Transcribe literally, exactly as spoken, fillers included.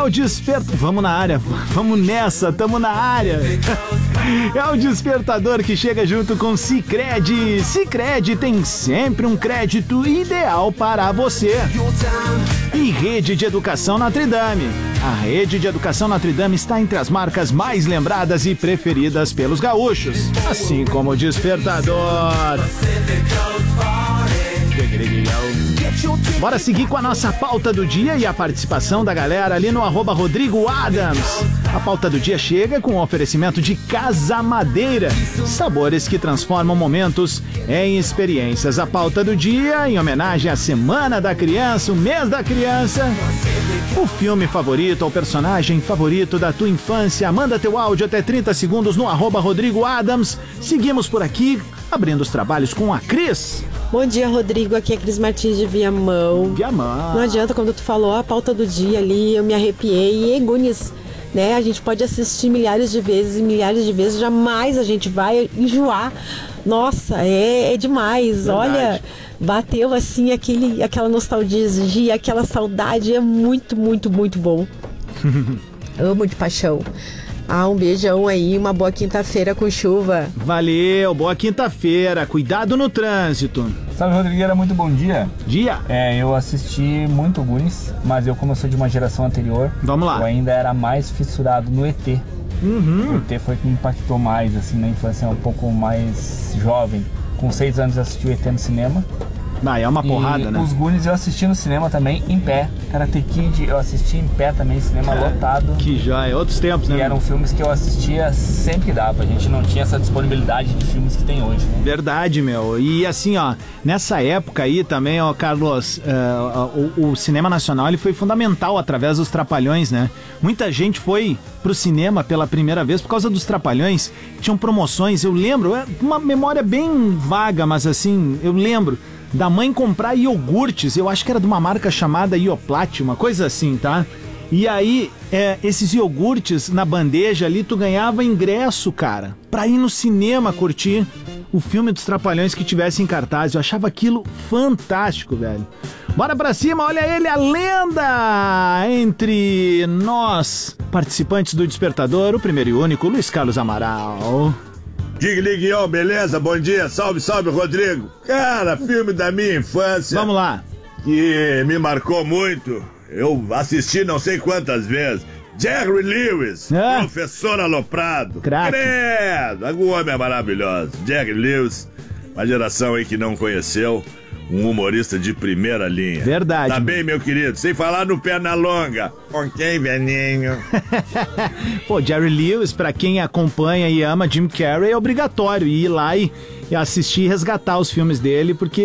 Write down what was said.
o despertador. Vamos na área, vamos nessa, tamo na área. É o despertador que chega junto com Sicredi. Sicredi tem sempre um crédito ideal para você. E Rede de Educação Notre Dame. A Rede de Educação Notre Dame está entre as marcas mais lembradas e preferidas pelos gaúchos, assim como o despertador. Bora seguir com a nossa pauta do dia e a participação da galera ali no arroba Rodrigo Adams. A pauta do dia chega com o oferecimento de Casa Madeira, sabores que transformam momentos em experiências. A pauta do dia em homenagem à Semana da Criança, o mês da criança. O filme favorito ou personagem favorito da tua infância. Manda teu áudio até trinta segundos no arroba Rodrigo Adams. Seguimos por aqui, abrindo os trabalhos com a Cris. Bom dia, Rodrigo. Aqui é Cris Martins de Viamão. Viamão. Não adianta, quando tu falou a pauta do dia ali, eu me arrepiei. E Gunis, né? A gente pode assistir milhares de vezes e milhares de vezes, jamais a gente vai enjoar. Nossa, é, é demais. Verdade. Olha, bateu assim aquele, aquela nostalgia, aquela saudade. É muito, muito, muito bom. Amo de paixão. Ah, um beijão aí, uma boa quinta-feira com chuva. Valeu, boa quinta-feira, cuidado no trânsito. Salve, Rodrigueira, muito bom dia. Dia. É, eu assisti muito Goonies, mas eu, como eu sou de uma geração anterior, vamos lá, eu ainda era mais fissurado no E T. Uhum. O E T foi o que me impactou mais, assim, na infância, um pouco mais jovem. Com seis anos eu assisti o E T no cinema. Ah, é uma porrada, e né? Os Goonies eu assisti no cinema também, em pé. Karate Kid eu assisti em pé também, cinema é, lotado. Que já é outros tempos, né? E eram filmes que eu assistia sempre que dava. A gente não tinha essa disponibilidade de filmes que tem hoje, né? Verdade, meu. E assim, ó, nessa época aí também, ó, Carlos, uh, o, o cinema nacional ele foi fundamental através dos Trapalhões, né? Muita gente foi pro cinema pela primeira vez por causa dos Trapalhões. Tinham promoções, eu lembro, é uma memória bem vaga, mas assim, eu lembro da mãe comprar iogurtes, eu acho que era de uma marca chamada Ioplat, uma coisa assim, tá? E aí, é, esses iogurtes na bandeja ali, tu ganhava ingresso, cara, pra ir no cinema curtir o filme dos Trapalhões que tivesse em cartaz. Eu achava aquilo fantástico, velho. Bora pra cima, olha ele, a lenda entre nós, participantes do Despertador, o primeiro e único, Luiz Carlos Amaral. Dig Liguion, beleza? Bom dia, salve, salve, Rodrigo. Cara, filme da minha infância. Vamos lá. Que me marcou muito. Eu assisti não sei quantas vezes. Jerry Lewis, é? Professor Aloprado. Crack. Credo, algum homem é maravilhoso. Jerry Lewis, uma geração aí que não conheceu. Um humorista de primeira linha. Verdade. Tá bem, meu querido? Sem falar no Pernalonga. Com quem, velhinho? Pô, Jerry Lewis, pra quem acompanha e ama Jim Carrey, é obrigatório ir lá e, e assistir e resgatar os filmes dele, porque